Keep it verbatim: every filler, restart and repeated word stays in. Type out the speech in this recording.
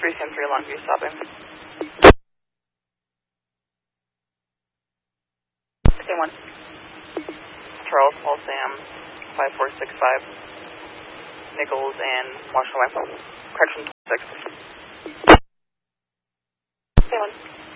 three C M three Longview stopping. Same one. Charles, Paul, Sam, five four six five. Nichols and Washington Way. Correction six. Same one.